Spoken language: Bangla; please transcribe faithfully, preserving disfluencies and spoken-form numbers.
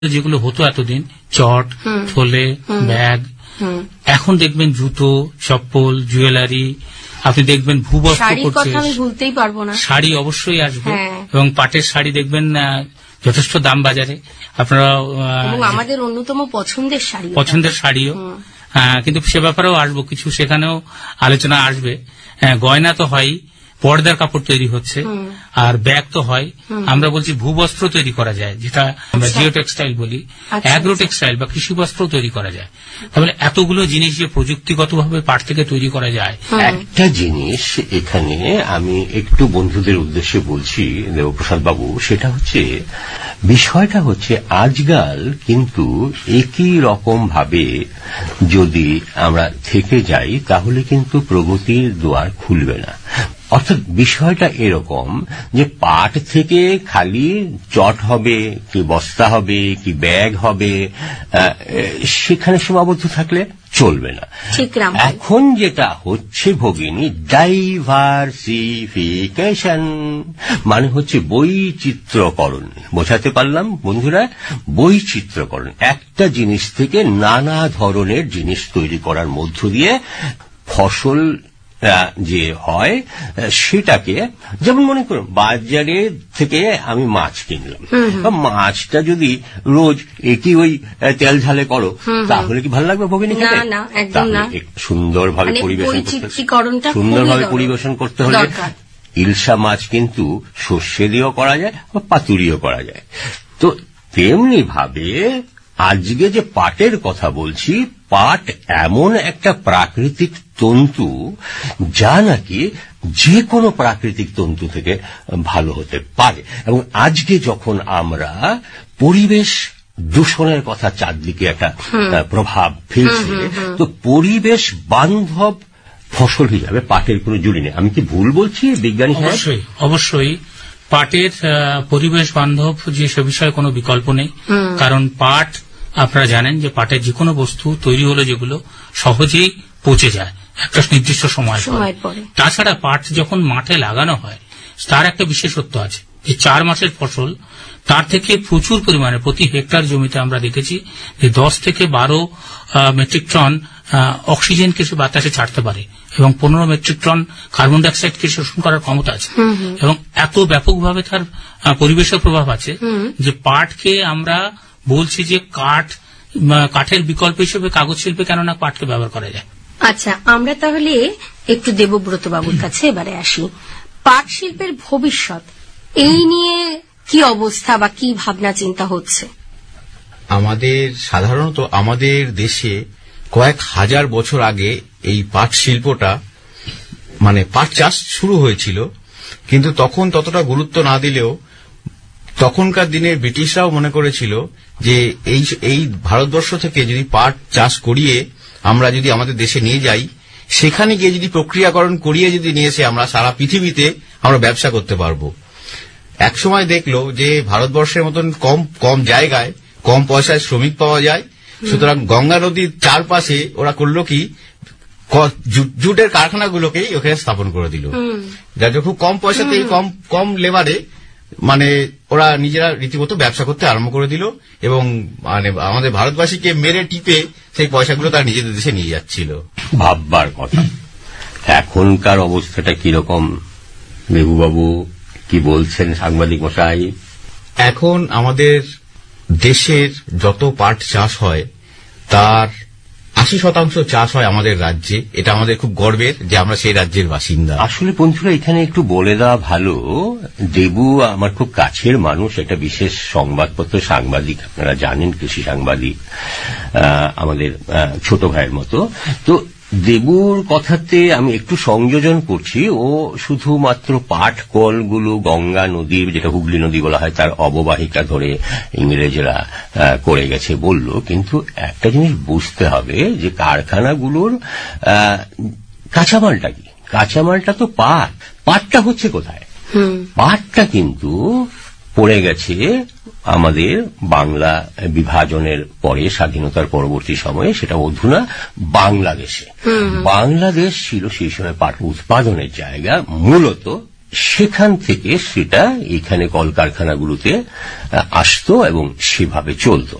যেগুলো হতো এতদিন, চট, থলে, ব্যাগ, এখন দেখবেন জুতো, চপ্পল, জুয়েলারি, আপনি দেখবেন ভূবস্ত্র করছে, আমি ভুলতেই পারবো না, শাড়ি অবশ্যই আসবে, এবং পাটের শাড়ি দেখবেন যথেষ্ট দাম বাজারে। আপনারা আমাদের অন্যতম পছন্দের শাড়ি, পছন্দের শাড়িও, কিন্তু সে ব্যাপারেও আসবো, কিছু সেখানেও আলোচনা আসবে। গয়না তো হয়, পর্দার কাপড় তৈরি হচ্ছে, আর ব্যাগ তো হয়। আমরা বলছি ভূবস্ত্র তৈরি করা যায়, যেটা আমরা জিও টেক্সটাইল বলি, অ্যাগ্রো টেক্সটাইল বা কৃষি বস্ত্র তৈরি করা যায়। তাহলে এতগুলো জিনিস যে প্রযুক্তিগতভাবে পাট থেকে তৈরি করা যায়। একটা জিনিস এখানে আমি একটু বন্ধুদের উদ্দেশ্যে বলছি দেবপ্রসাদ বাবু, সেটা হচ্ছে বিষয়টা হচ্ছে আজকাল কিন্তু একই রকম ভাবে যদি আমরা থেকে যাই তাহলে কিন্তু প্রগতির দুয়ার খুলবে না। অর্থাৎ বিষয়টা এরকম যে পাট থেকে খালি চট হবে কি বস্তা হবে কি ব্যাগ হবে, সেখানে সীমাবদ্ধ থাকলে চলবে না। এখন যেটা হচ্ছে ভগিনী, ডাইভার্সিফিকেশন, মানে হচ্ছে বৈচিত্র্যকরণ। বোঝাতে পারলাম বন্ধুরা? বৈচিত্র্যকরণ, একটা জিনিস থেকে নানা ধরনের জিনিস তৈরি করার মধ্য দিয়ে ফসল যে হয় সেটাকে, যেমন মনে করুন বাজারে থেকে আমি মাছ কিনলাম, মাছটা যদি রোজ একই ওই তেল ঝালে করো তাহলে কি ভালো লাগবে ভগিনী খেতে? সুন্দরভাবে পরিবেশন সুন্দরভাবে পরিবেশন করতে হলে ইলশা মাছ কিন্তু সর্ষে দিয়েও করা যায় বা পাতুরিও করা যায়। তো তেমনি ভাবে আজকে যে পাটের কথা বলছি, পাট এমন একটা প্রাকৃতিক তন্তু যা নাকি যে কোনো প্রাকৃতিক তন্তু থেকে ভালো হতে পারে। এবং আজকে যখন আমরা পরিবেশ দূষণের কথা চারদিকে একটা প্রভাব ফেলছে, তো পরিবেশ বান্ধব ফসল হিসাবে পাটের কোনো জুড়ি নেই। আমি কি ভুল বলছি বিজ্ঞানী? অবশ্যই অবশ্যই পাটের পরিবেশ বান্ধব যে সে বিষয়ে কোনো বিকল্প নেই। কারণ পাট, আপনারা জানেন যে পাটের যে কোনো বস্তু তৈরি হলে যেগুলো সহজেই পচে যায় একটা নির্দিষ্ট সময় পরে। তাছাড়া পাট যখন মাঠে লাগানো হয় তার একটা বিশেষত্ব আছে, যে চার মাসের ফসল, তার থেকে প্রচুর পরিমাণে প্রতি হেক্টর জমিতে আমরা দেখেছি যে দশ থেকে বারো মেট্রিক টন অক্সিজেনকে সে বাতাসে ছাড়তে পারে এবং পনেরো মেট্রিক টন কার্বন ডাইঅক্সাইডকে শোষণ করার ক্ষমতা আছে। এবং এত ব্যাপকভাবে তার পরিবেশের প্রভাব আছে যে পাটকে আমরা বলছি যে কাঠ, কাঠের বিকল্প হিসেবে কাগজ শিল্পে কেননা পাটকে ব্যবহার করা যায়। আচ্ছা, আমরা তাহলে একটু দেবব্রত বাবুর কাছে এবারে আসি। পাট শিল্পের ভবিষ্যৎ এই নিয়ে কি অবস্থা বা কি ভাবনা চিন্তা হচ্ছে? আমাদের সাধারণত আমাদের দেশে কয়েক হাজার বছর আগে এই পাট শিল্পটা, মানে পাট চাষ শুরু হয়েছিল, কিন্তু তখন ততটা গুরুত্ব না দিলেও তখনকার দিনে ব্রিটিশরাও মনে করেছিল যে এই এই ভারতবর্ষ থেকে যদি পাট চাষ করিয়ে আমরা যদি আমাদের দেশে নিয়ে যাই, সেখানে গিয়ে যদি প্রক্রিয়াকরণ করিয়ে যদি নিয়ে এসে আমরা সারা পৃথিবীতে আমরা ব্যবসা করতে পারবো। একসময় দেখলো যে ভারতবর্ষের মতন কম কম জায়গায় কম পয়সায় শ্রমিক পাওয়া যায়, সুতরাং গঙ্গা নদীর চারপাশে ওরা করলো কি, জুটের কারখানাগুলোকেই ওখানে স্থাপন করে দিল, যার খুব কম পয়সাতে কম কম লেবারে মানে ওরা নিজেরা রীতিমতো ব্যবসা করতে আরম্ভ করে দিল এবং মানে আমাদের ভারতবাসীকে মেরে টিপে সেই পয়সাগুলো তারা নিজেদের দেশে নিয়ে যাচ্ছিল। ভাববার কথা। এখনকার অবস্থাটা কিরকম বেবুবাবু, কি বলছেন সাংবাদিক মশাই? এখন আমাদের দেশের যত পাট চাষ হয় তার আশি শতাংশ চাষ হয় আমাদের রাজ্যে। এটা আমাদের খুব গর্বের যে আমরা সেই রাজ্যের বাসিন্দা। আসলে বন্ধুরা এখানে একটু বলে দেওয়া ভালো, দেবু আমার খুব কাছের মানুষ, একটা বিশেষ সংবাদপত্র সাংবাদিক, আপনারা জানেন, কৃষি সাংবাদিক, আমাদের ছোট ভাইয়ের মতো। তো দেবুর কথাতে আমি একটু সংযোজন করছি, ও শুধুমাত্র পাট কলগুলো গঙ্গা নদীর, যেটা হুগলি নদী বলা হয়, তার অববাহিকা ধরে ইংরেজরা করে গেছে বলল, কিন্তু একটা জিনিস বুঝতে হবে যে কারখানাগুলোর কাঁচামালটা কি? কাঁচামালটা তো পাট। পাটটা হচ্ছে কোথায়? পাটটা কিন্তু পড়ে গেছে আমাদের বাংলা বিভাজনের পরে, স্বাধীনতার পরবর্তী সময়ে, সেটা অধুনা বাংলাদেশে। বাংলাদেশ ছিল সেই সময় পাট উৎপাদনের জায়গা, মূলত সেখান থেকে সেটা এখানে কলকারখানাগুলোতে আসতো এবং সেভাবে চলত।